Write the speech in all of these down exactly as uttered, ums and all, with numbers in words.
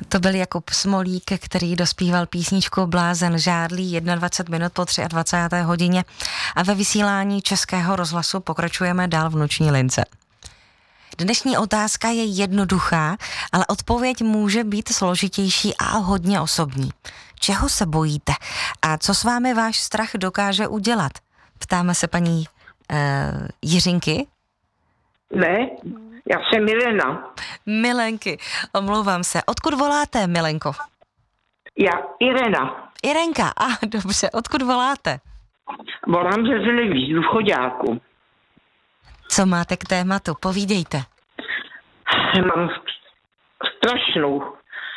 To byl Jakub Smolík, který dospíval písničku Blázen žádlí dvacet jedna minut po dvacáté třetí hodině a ve vysílání Českého rozhlasu pokračujeme dál v noční lince. Dnešní otázka je jednoduchá, ale odpověď může být složitější a hodně osobní. Čeho se bojíte a co s vámi váš strach dokáže udělat? Ptáme se paní uh, Jiřinky. Ne, já jsem Milena. Milenky, omlouvám se. Odkud voláte, Milenko? Já Irena. Irenka, a ah, dobře, odkud voláte? Volám ze Zlivy, z Důchoďáku. Co máte k tématu? Povídejte. Mám strašnou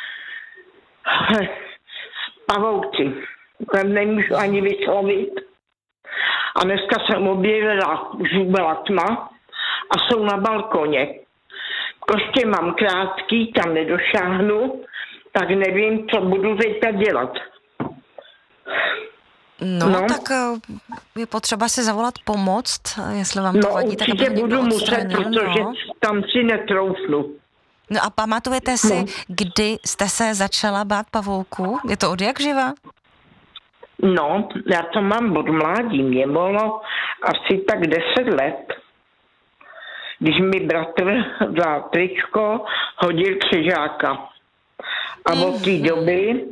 pavouci. Nemůžu ani vyslovit. A dneska jsem objevila, už byla tma a jsou na balkoně. Koště mám krátký, tam nedošáhnu, tak nevím, co budu teďka dělat. No, no, tak je potřeba si zavolat pomoc, jestli vám to no, vadí, tak aby budu muset, protože no. tam si netroufnu. No a pamatujete si, no. kdy jste se začala bát pavouků? Je to od jak živa? No, já to mám od mládí. Mě bylo asi tak deset let, když mi bratr za tričko hodil křižáka. A mm-hmm. od té doby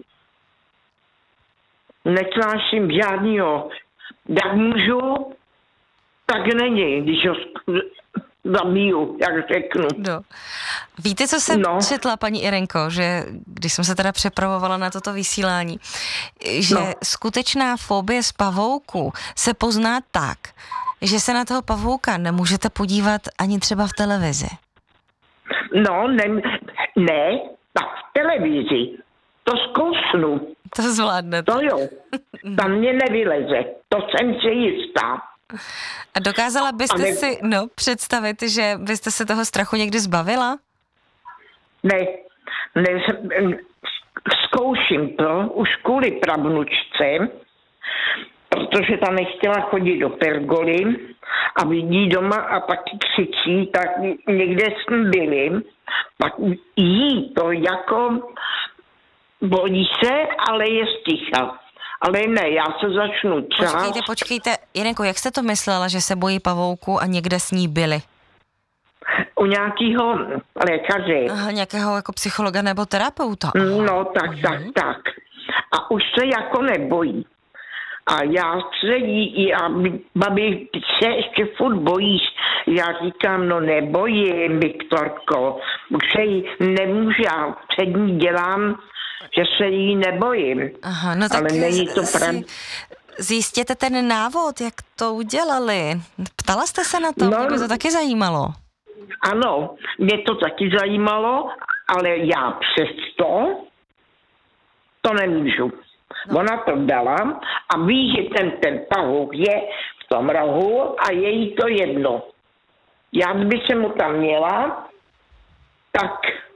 netláším žádnýho. Jak můžu, tak není, když ho zabiju, jak řeknu. No. Víte, co jsem no. četla, paní Irenko, že když jsem se teda přepravovala na toto vysílání, že no. skutečná fobie z pavouku se pozná tak, že se na toho pavouka nemůžete podívat ani třeba v televizi. No, ne, ne tak v televizi. To zkousnu. To zvládnete. To jo, tam mě nevyleze. To jsem si jistá. A dokázala byste ne... si no, představit, že byste se toho strachu někdy zbavila? Ne, ne, zkouším to už kvůli pravnučce, protože ta nechtěla chodit do pergoly a vidí doma a taky křičí, tak někde jsme byli, tak jí to jako bojí se, ale je sticha. Ale ne, já se začnu čas. Počkejte, počkejte. Jirenko, jak jste to myslela, že se bojí pavouku a někde s ní byli? U nějakého lékaře. Aha, nějakého jako psychologa nebo terapeuta. No, tak, uh-huh. tak, tak. A už se jako nebojí. A já se jí, a babi, se ještě furt bojíš. Já říkám, no nebojím, Viktorko. Už se jí nemůžu, já před ní dělám, že se jí nebojím. Aha, no tak ale není to pravda. Zjistěte ten návod, jak to udělali. Ptala jste se na to? No, mě by to taky zajímalo. Ano, mě to taky zajímalo, ale já přesto to nemůžu. No. Ona to dala a ví, že ten, ten pavouk je v tom rohu a je jí to jedno. Já kdyby se mu tam měla, tak...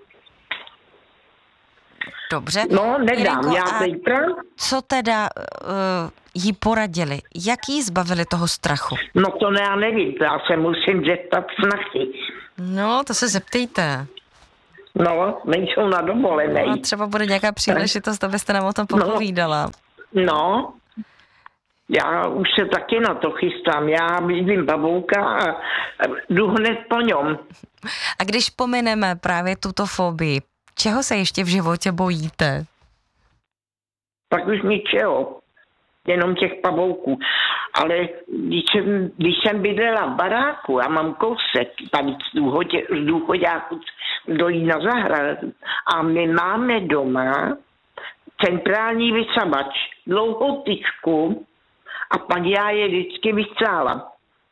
Dobře. No, nedám, Jirenko, já zítra. Co teda uh, jí poradili? Jak jí zbavili toho strachu? No to ne, já nevím, já se musím zeptat snachy. No, to se zeptejte. No, nejsou na dovolené. No, třeba bude nějaká příležitost, abyste nám o tom popovídala. No, no, já už se taky na to chystám. Já vidím pavouka a jdu hned po něm. A když pomineme právě tuto fobii, čeho se ještě v životě bojíte? Tak už ničeho. Jenom těch pavouků. Ale když jsem, když jsem bydlela v baráku, já mám kousek tady z Důchoďáku dojít na zahradu a my máme doma centrální vysavač, dlouhou tyčku a pak já je vždycky vyscála.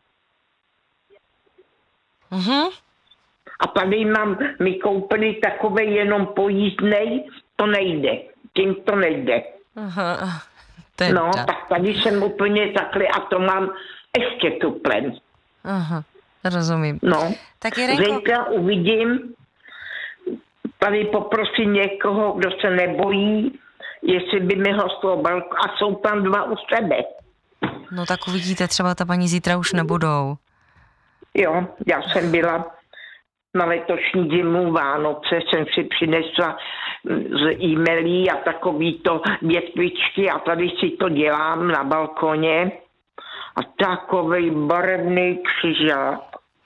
Mhm. A tady mám, my koupili takové jenom pojízdnej, to nejde. Tím to nejde. Aha. Teda. No, tak tady jsem úplně takhle a to mám ještě tuplen. Aha, rozumím. No, tak Jirenko... zítra uvidím, tady poprosím někoho, kdo se nebojí, jestli by mi ho z toho balkonu, a jsou tam dva u sebe. No tak uvidíte, třeba ta paní zítra už nebudou. Jo, já jsem byla na letošní zimu Vánoce jsem si přinesla z e-mailí a takový to větvičky a tady si to dělám na balkoně a takovej barevný křižák.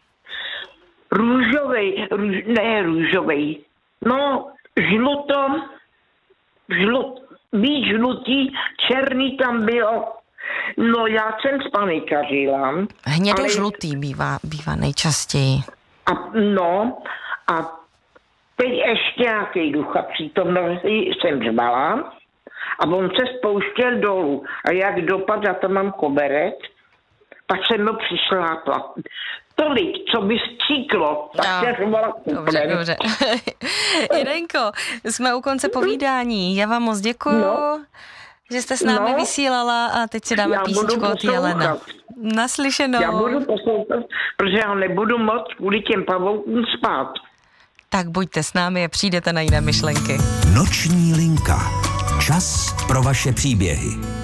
Růžovej, růž, ne růžovej, no žluto, žlut, víc žlutý, černý tam bylo. No já jsem spanikařila. Hnědožlutý ale... bývá, bývá nejčastěji. A, no a teď ještě nějaký ducha přítomnosti jsem řvala a on se spouštěl dolů. A jak dopad, já tam mám koberec, tak jsem ho přišlápla. Tolik, co by stříklo, tak no, se řvala dobře, dobře. Jirenko, jsme u konce povídání. Já vám moc děkuju, no, že jste s námi no, vysílala a teď si dáme písničku od Jelena. Naslyšenou. Já budu poslouchat, protože já nebudu moc kvůli těm pavoukům spát. Tak buďte s námi a přijdete na jiné myšlenky. Noční linka. Čas pro vaše příběhy.